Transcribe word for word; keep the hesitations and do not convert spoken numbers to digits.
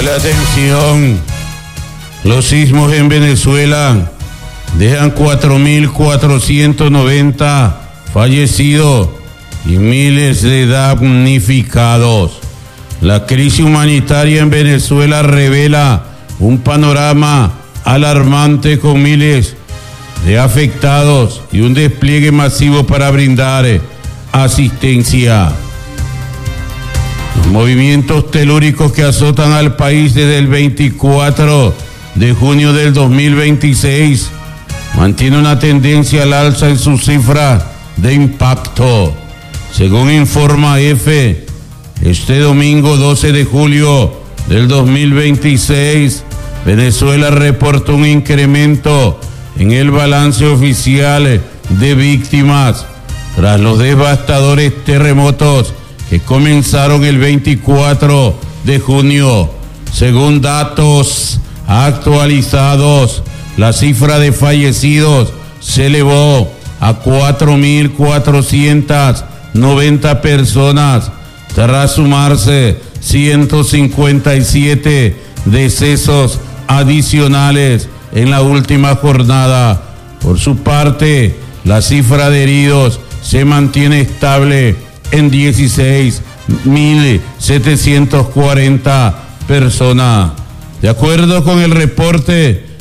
Hola, atención. Los sismos en Venezuela dejan cuatro mil cuatrocientos noventa fallecidos y miles de damnificados. La crisis humanitaria en Venezuela revela un panorama alarmante con miles de afectados y un despliegue masivo para brindar asistencia. Los movimientos telúricos que azotan al país desde el veinticuatro de junio del dos mil veintiséis mantienen una tendencia al alza en su cifra de impacto. Según informa EFE, este domingo doce de julio del dos mil veintiséis, Venezuela reportó un incremento en el balance oficial de víctimas tras los devastadores terremotos que comenzaron el veinticuatro de junio. Según datos actualizados, la cifra de fallecidos se elevó a cuatro mil cuatrocientas noventa personas, tras sumarse ciento cincuenta y siete decesos adicionales en la última jornada. Por su parte, la cifra de heridos se mantiene estable en dieciséis mil setecientos cuarenta personas. De acuerdo con el reporte